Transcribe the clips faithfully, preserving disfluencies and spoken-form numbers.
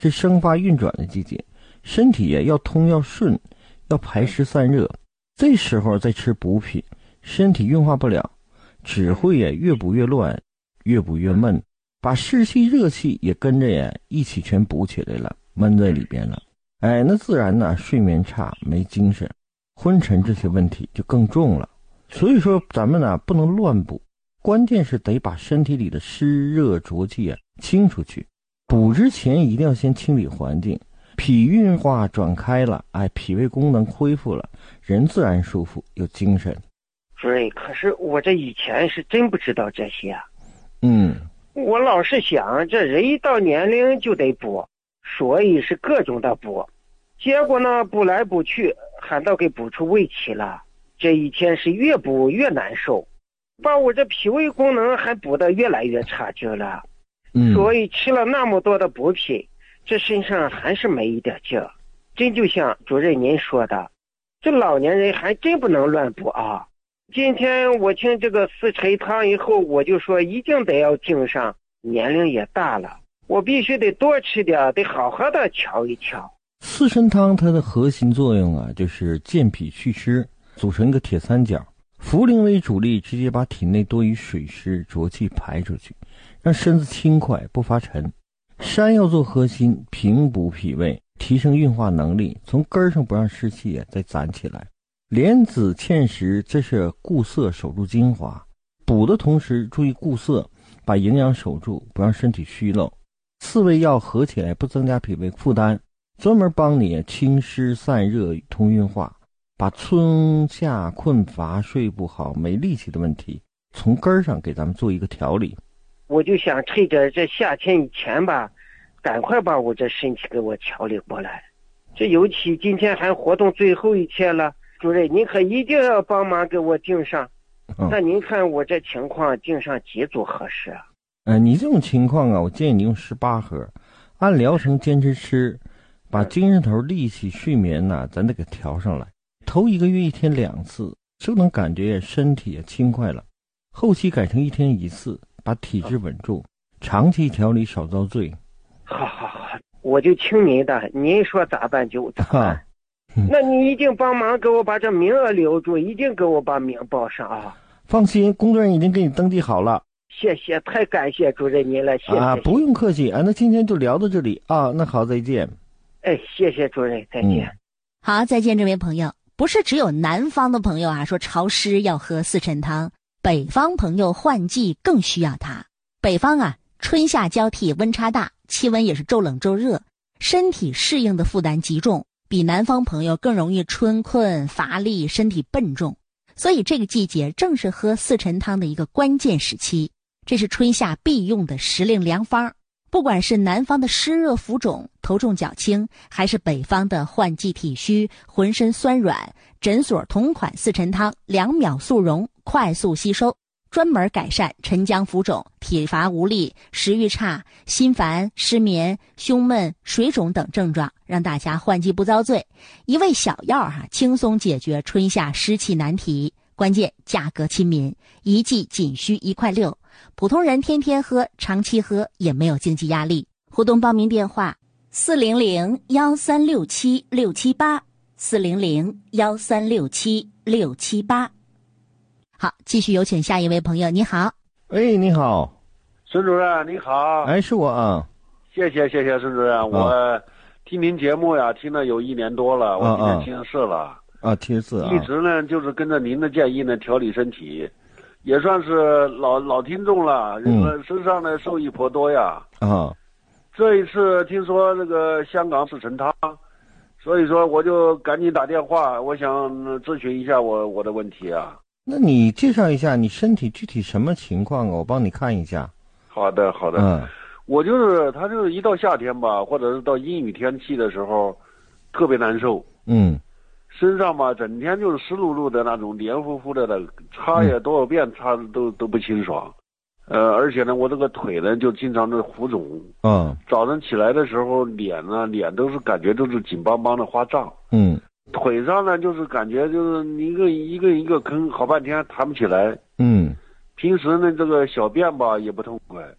是生发运转的季节，身体要通要顺，要排湿散热。这时候再吃补品，身体运化不了，只会呀越补越乱，越补越闷，把湿气热气也跟着呀一起全补起来了，闷在里边了。哎，那自然呢睡眠差，没精神，昏沉这些问题就更重了。所以说咱们呢不能乱补，关键是得把身体里的湿热浊气啊清出去。补之前一定要先清理环境，脾运化转开了，哎，脾胃功能恢复了，人自然舒服有精神。 主任，可是我这以前是真不知道这些啊。 嗯， 我老是想这人一到年龄就得补，所以是各种的补，结果呢补来补去还倒给补出胃气了。这一天是越补越难受，把我这脾胃功能还补得越来越差劲了。 嗯， 所以吃了那么多的补品，这身上还是没一点劲儿。真就像主任您说的，这老年人还真不能乱补啊。今天我听这个四陈汤以后，我就说一定得要敬上，年龄也大了，我必须得多吃点，得好好的调一调。 四神汤它的核心作用啊，就是健脾祛湿，组成一个铁三角，茯苓为主力，直接把体内多余水湿浊气排出去，让身子轻快不发沉。山药做核心，平补脾胃，提升运化能力，从根儿上不让湿气啊再攒起来。莲子芡实，这是固涩守住精华，补的同时注意固涩，把营养守住，不让身体虚漏。四味药合起来不增加脾胃负担，专门帮你清湿散热通运化，把春夏困乏睡不好没力气的问题从根儿上给咱们做一个调理。 我就想趁着这夏天以前吧，赶快把我这身体给我调理过来。这尤其今天还活动最后一天了，主任您可一定要帮忙给我订上。 嗯、 那您看我这情况订上几组合适啊？ 呃，你这种情况啊，我建议你用十八盒，按疗程坚持吃，把精神头、力气、睡眠呐、啊，咱得给调上来。头一个月一天两次，就能感觉身体也轻快了。后期改成一天一次，把体质稳住，长期调理少遭罪。 好好好，我就听您的，您说咋办就咋办。嗯、那你一定帮忙给我把这名额留住，一定给我把名报上啊！ 放心，工作人员已经给你登记好了。 谢谢，太感谢主任您了，谢谢啊，不用客气啊。那今天就聊到这里啊，那好，再见。 哎，谢谢主任，再见。嗯、 好，再见，这位朋友。不是只有南方的朋友啊说潮湿要喝四陈汤，北方朋友换季更需要它。北方啊，春夏交替，温差大，气温也是骤冷骤热，身体适应的负担极重，比南方朋友更容易春困乏力，身体笨重。所以这个季节正是喝四陈汤的一个关键时期，这是春夏必用的时令良方。不管是南方的湿热浮肿、头重脚轻，还是北方的换季体虚、浑身酸软，诊所同款四陈汤两秒速溶，快速吸收，专门改善沉僵浮肿、体乏无力、食欲差、心烦、失眠、胸闷、水肿等症状，让大家换季不遭罪。一味小药哈、啊，轻松解决春夏湿气难题。关键价格亲民，一剂仅需一块六，普通人天天喝、长期喝也没有经济压力。互动报名电话：四零零幺三六七六七八，四零零幺三六七六七八。好，继续有请下一位朋友。你好。 哎，你好， 孙主任，你好。 哎，是我啊。 谢谢谢谢孙主任，我、哦、听您节目呀，听了有一年多了，我今年七十四了。 啊，七十四啊！ 一直呢就是跟着您的建议呢调理身体，也算是老老听众了，嗯，身上呢受益颇多呀。 啊， 这一次听说这个香港四陈汤，所以说我就赶紧打电话，我想咨询一下我我的问题啊。 那你介绍一下你身体具体什么情况啊？我帮你看一下。 好的好的，嗯，我就是他就是一到夏天吧，或者是到阴雨天气的时候，特别难受。 嗯。 身上吧，整天就是湿漉漉的那种，黏糊糊的的，擦也多少遍擦都都不清爽。呃，而且呢，我这个腿呢就经常是浮肿。 嗯。 早上起来的时候，脸呢脸都是感觉都是紧邦邦的发胀。 嗯。 腿上呢就是感觉就是一个一个一个坑，好半天弹不起来。 嗯。 平时呢这个小便吧也不痛快，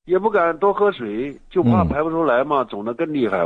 也不敢多喝水，就怕嗯排不出来嘛，肿得更厉害。